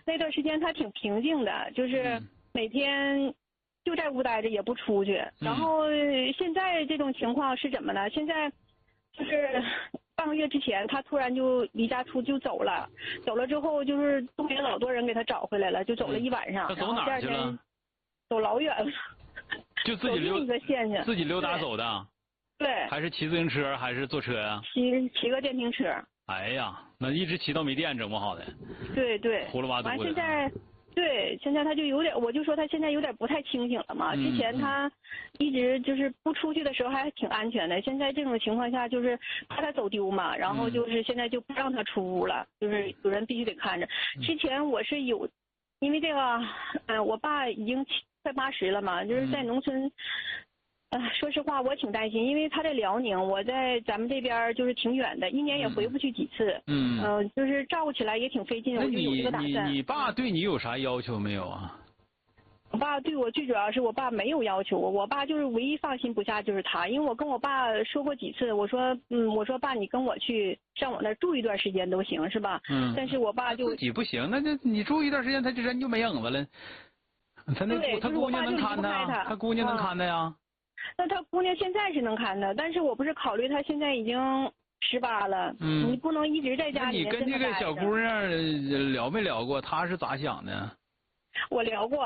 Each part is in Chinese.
那段时间他挺平静的，就是每天就在屋待着也不出去。然后现在这种情况是怎么呢？现在就是半个月之前，他突然就离家出就走了，走了之后就是东北老多人给他找回来了，就走了一晚上。 他走哪儿去了？ 走老远了， 就自己溜一个县去， 自己溜达走的。 对。 还是骑自行车还是坐车呀？ 骑个电瓶车。 哎呀，那一直骑到没电，整不好的。 对对。 胡了吧嘟的。 完现在。对，现在他就有点，我就说他现在有点不太清醒了嘛。之前他一直就是不出去的时候还挺安全的，现在这种情况下就是怕他走丢嘛，然后就是现在就不让他出屋了，就是有人必须得看着。之前我是有，因为这个，我爸已经快80了嘛，就是在农村。说实话，我挺担心，因为他在辽宁，我在咱们这边就是挺远的，一年也回不去几次。就是照顾起来也挺费劲，我就有这个打算。 你爸对你有啥要求没有啊？ 我爸对我最主要是我爸没有要求我爸就是唯一放心不下就是他，因为我跟我爸说过几次，我说爸你跟我去上我那儿住一段时间都行是吧？但是我爸就自己不行，那你住一段时间他就人就没影子了。他姑娘能看他，他姑娘能看他呀。 那他姑娘现在是能看的，但是我不是考虑他现在已经18了，你不能一直在家里面。 你跟这个小姑娘聊没聊过？她是咋想的？ 我聊过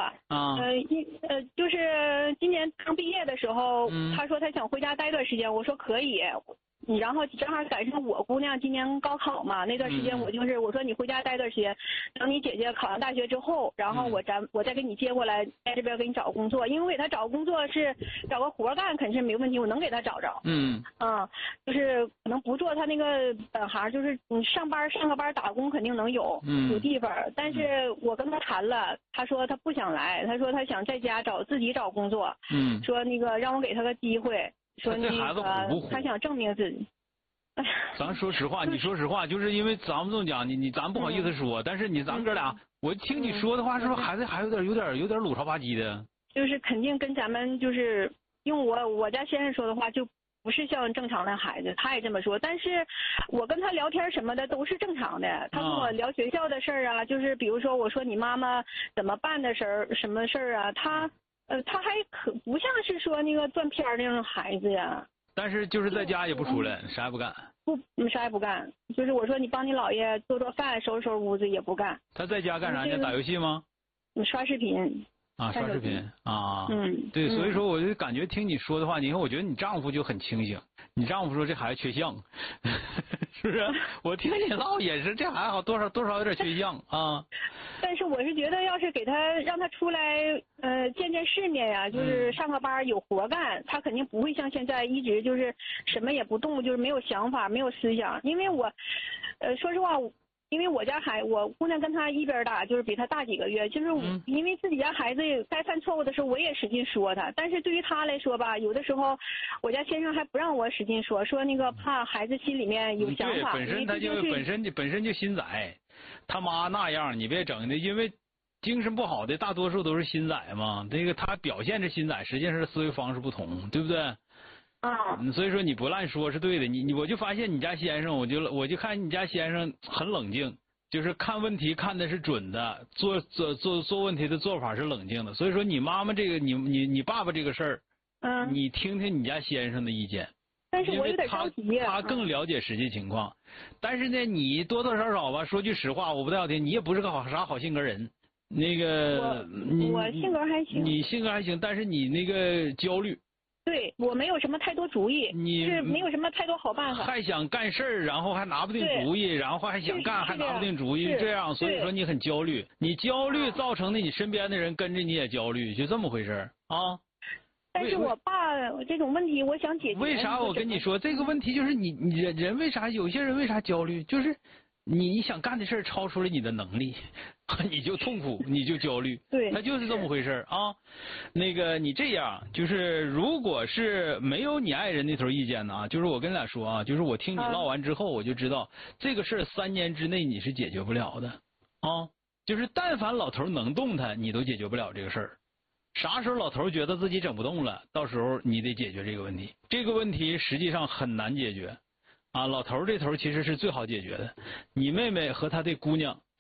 就是今年刚毕业的时候，他说他想回家待段时间，我说可以。然后正好赶上我姑娘今年高考嘛，那段时间我说你回家待段时间，等你姐姐考上大学之后，然后我再给你接过来，在这边给你找工作，因为我给她找工作是找个活干肯定是没问题，我能给她找着。就是可能不做她那个本行，就是你上个班打工肯定能有地方，但是我跟她谈了，她说她不想来，她说她想在家自己找工作，说那个让我给她个机会。说那个他想证明自己。 咱说实话，你说实话，就是因为咱们这么讲，咱不好意思说，但是咱们哥俩，我听你说的话，是不是还有点鲁吵吧唧的？ 就是肯定跟咱们就是用我家先生说的话，就不是像正常的孩子，他也这么说。但是我跟他聊天什么的都是正常的，他跟我聊学校的事儿啊，就是比如说我说你妈妈怎么办的什么事儿啊，他还可不像是说那个断片那种孩子呀。 但是就是在家也不出来，啥也不干。 啥也不干。就是我说你帮你姥爷做饭、收拾屋子也不干。 他在家干啥呢？打游戏吗？ 你刷视频。 刷视频啊。对，所以说我就感觉听你说的话，你看，我觉得你丈夫就很清醒。你丈夫说这孩子缺项，是不是？我听你唠也是，这孩子好多少有点缺项啊。 但是我是觉得，要是让他出来，见见世面呀，就是上个班有活干，他肯定不会像现在一直就是什么也不动，就是没有想法、没有思想。因为我，说实话，因为我姑娘跟他一边大，就是比他大几个月，就是因为自己家孩子该犯错误的时候，我也使劲说他。但是对于他来说吧，有的时候我家先生还不让我使劲说那个怕孩子心里面有想法。 对，本身就心窄。他妈那样，你别整的，因为精神不好的大多数都是心窄嘛。这个他表现着心窄，实际上是思维方式不同，对不对？所以说你不乱说是对的。我就发现你家先生，我就看你家先生很冷静，就是看问题看的是准的，做问题的做法是冷静的。所以说你妈妈这个，你爸爸这个事儿，你听听你家先生的意见。 但是我有点着急他更了解实际情况。但是呢，你多多少少吧，说句实话，我不太好听，你也不是个啥好性格人。那个我性格还行。 你性格还行，但是你那个焦虑。 对，我没有什么太多主意，是没有什么太多好办法。 还想干事儿，然后还拿不定主意，然后还想干还拿不定主意，这样，所以说你很焦虑。你焦虑造成的你身边的人跟着你也焦虑，就这么回事啊。 但是我爸这种问题，我想解决。 为啥我跟你说这个问题，就是你人为啥有些人为啥焦虑，就是你想干的事超出了你的能力，你就痛苦，你就焦虑。 对， 他就是这么回事啊。那个你这样，就是如果是没有你爱人那头意见的啊，就是我跟你俩说啊，就是我听你唠完之后，我就知道这个事儿3年之内你是解决不了的啊。就是但凡老头能动他，你都解决不了这个事儿。啥时候老头觉得自己整不动了，到时候你得解决这个问题。这个问题实际上很难解决啊。老头这头其实是最好解决的。你妹妹和她的姑娘，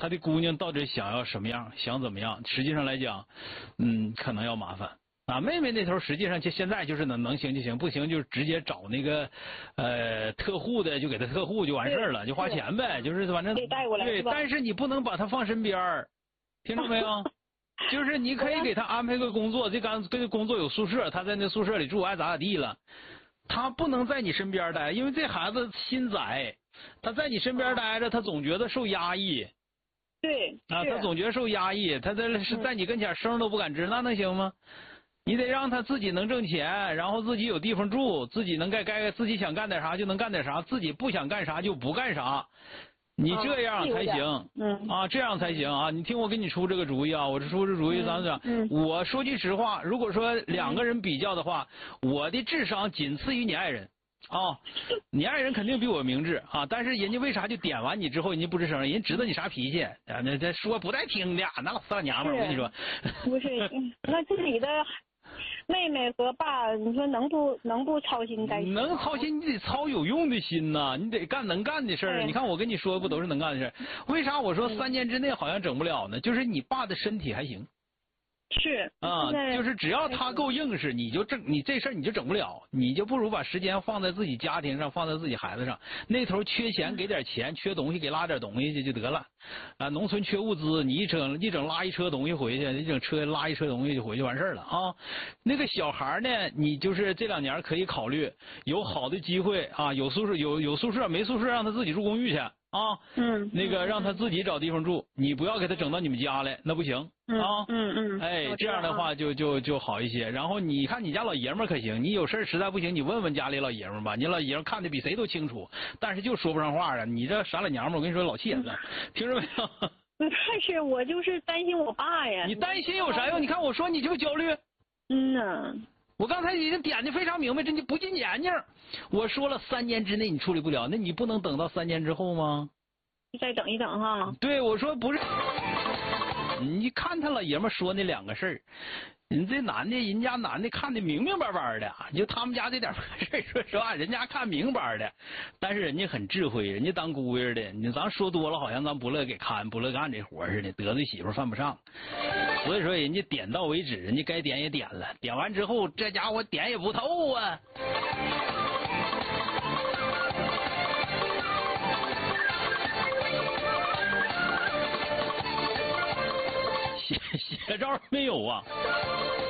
他的姑娘到底想要什么样，想怎么样？实际上来讲，可能要麻烦。啊，妹妹那头实际上就现在就是能行就行，不行就直接找那个特护的，就给他特护就完事儿了，就花钱呗，就是反正带过来对，但是你不能把他放身边儿，听着没有？就是你可以给他安排个工作，这个工作有宿舍，他在那宿舍里住爱咋地了，他不能在你身边待，因为这孩子心窄，他在你身边待着，他总觉得受压抑。 对。 啊，他总觉得受压抑，他这是在你跟前声都不敢吱，那能行吗？你得让他自己能挣钱，然后自己有地方住，自己能该自己想干点啥就能干点啥，自己不想干啥就不干啥，你这样才行。这样才行啊！你听我给你出这个主意啊！我这出这主意，咱们讲，我说句实话，如果说两个人比较的话，我的智商仅次于你爱人。你爱人肯定比我明智啊，但是人家为啥就点完你之后人家不吱声，人家知道你啥脾气啊？那这说不带听的，那老死老娘们儿，我跟你说， 不是，那自己的妹妹和爸，你说能不操心该？ 能操心，你得操有用的心呐，你得干能干的事儿。你看我跟你说不都是能干的事儿？为啥我说3年之内好像整不了呢？就是你爸的身体还行。 是啊，就是只要他够硬实，你这事儿你就整不了，你就不如把时间放在自己家庭上，放在自己孩子上。那头缺钱给点钱，缺东西给拉点东西去就得了。啊，农村缺物资，你一整拉一车东西回去，一整车拉一车东西就回去完事儿了啊。那个小孩呢，你就是这2年可以考虑有好的机会啊，有宿舍有宿舍，没宿舍让他自己住公寓去。啊，那个让他自己找地方住，你不要给他整到你们家来，那不行啊。哎，这样的话就好一些。然后你看你家老爷们儿可行，你有事实在不行，你问问家里老爷们儿吧，你老爷们儿看的比谁都清楚，但是就说不上话啊。你这傻老娘们儿，我跟你说老气人了，听着没有？ 但是我就是担心我爸呀。 你担心有啥用？你看我说你就焦虑。我刚才已经点的非常明白，这你不进眼睛。我说了3年之内你处理不了，那你不能等到3年之后吗？ 再等一等哈。 对，我说不是。你看他老爷们说那2个事儿，你这男的，人家男的看的明明白白的，就他们家这点事儿，说实话，人家看明白的，但是人家很智慧，人家当姑爷的，咱说多了，好像咱不乐给看，不乐干这活似的，得罪媳妇犯不上。所以说人家点到为止，人家该点也点了，点完之后这家伙点也不透啊。写招没有啊？